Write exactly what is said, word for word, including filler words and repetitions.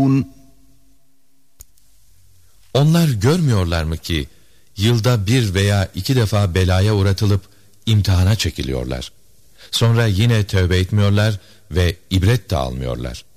Onlar görmüyorlar mı ki yılda bir veya iki defa belaya uğratılıp imtihana çekiliyorlar. Sonra yine tövbe etmiyorlar ve ibret de almıyorlar.